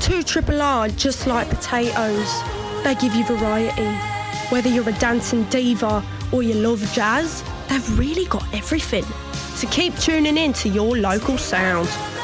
2 Triple R just like potatoes. They give you variety. Whether you're a dancing diva or you love jazz, they've really got everything. So keep tuning in to your local sound.